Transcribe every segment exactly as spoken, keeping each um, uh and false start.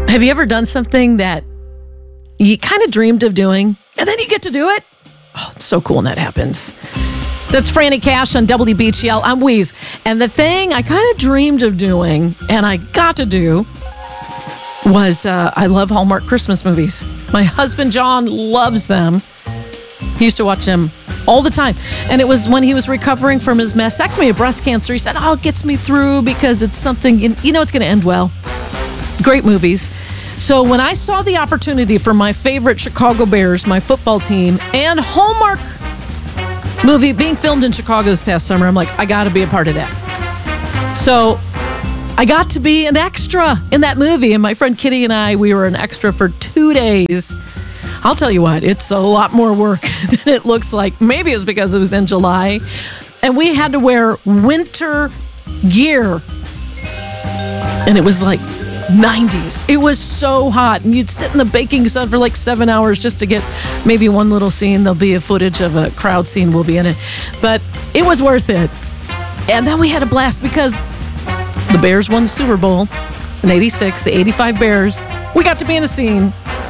Have you ever done something that you kind of dreamed of doing, and then you get to do it? Oh, it's so cool when that happens. That's Franny Cash on W B G L. I'm Wheeze. And the thing I kind of dreamed of doing, and I got to do, was uh, I love Hallmark Christmas movies. My husband, John, loves them. He used to watch them all the time. And it was when he was recovering from his mastectomy of breast cancer. He said, oh, it gets me through because it's something, you know, it's going to end well. Great movies. So when I saw the opportunity for my favorite Chicago Bears, my football team, and Hallmark movie being filmed in Chicago this past summer, I'm like, I got to be a part of that. So I got to be an extra in that movie. And my friend Kitty and I, we were an extra for two days. I'll tell you what, it's a lot more work than it looks like. Maybe it's because it was in July. And we had to wear winter gear. And it was like nineties. It was so hot. And you'd sit in the baking sun for like seven hours just to get maybe one little scene. There'll be a footage of a crowd scene will be in it. But it was worth it. And then we had a blast because the Bears won the Super Bowl in eighty-six, the eighty-five Bears. We got to be in a scene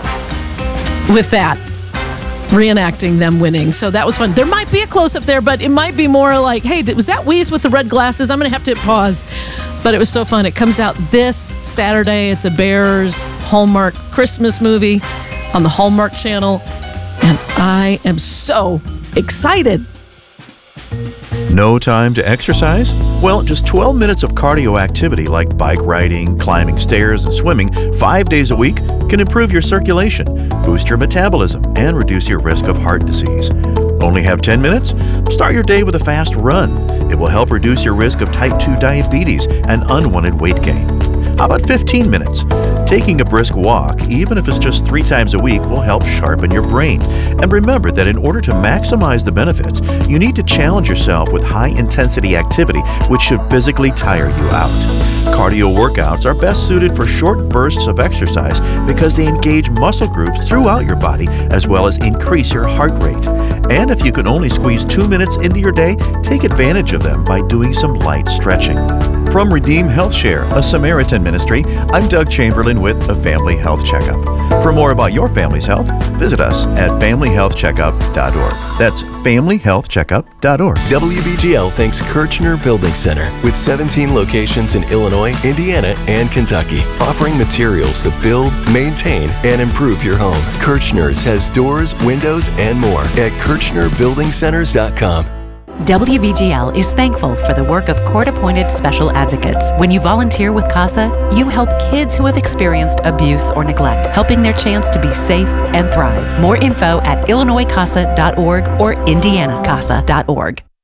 with that, reenacting them winning. So that was fun. There might be a close-up there, but it might be more like, hey, was that Wheeze with the red glasses? I'm going to have to hit pause. But it was so fun. It comes out this Saturday. It's a Bears Hallmark Christmas movie on the Hallmark Channel. And I am so excited. No time to exercise? Well, just twelve minutes of cardio activity like bike riding, climbing stairs, and swimming five days a week can improve your circulation, boost your metabolism, and reduce your risk of heart disease. Only have ten minutes? Start your day with a fast run. It will help reduce your risk of type two diabetes and unwanted weight gain. How about fifteen minutes? Taking a brisk walk, even if it's just three times a week, will help sharpen your brain. And remember that in order to maximize the benefits, you need to challenge yourself with high-intensity activity, which should physically tire you out. Cardio workouts are best suited for short bursts of exercise because they engage muscle groups throughout your body as well as increase your heart rate. And if you can only squeeze two minutes into your day, take advantage of them by doing some light stretching. From Redeem Health Share, a Samaritan ministry, I'm Doug Chamberlain with a Family Health Checkup. For more about your family's health, visit us at family health checkup dot org. That's family health checkup dot org. W B G L thanks Kirchner Building Center with seventeen locations in Illinois, Indiana, and Kentucky, offering materials to build, maintain, and improve your home. Kirchner's has doors, windows, and more at kirchner building centers dot com. W B G L is thankful for the work of court-appointed special advocates. When you volunteer with CASA, you help kids who have experienced abuse or neglect, helping their chance to be safe and thrive. More info at illinois casa dot org or indiana casa dot org.